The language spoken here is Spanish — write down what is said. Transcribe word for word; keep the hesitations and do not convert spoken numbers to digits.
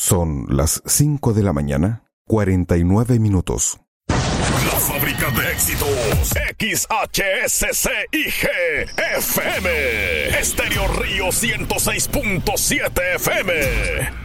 Son las cinco de la mañana, cuarenta y nueve minutos. La fábrica de éxitos, X H S C I G F M, Estéreo Río ciento seis punto siete F M.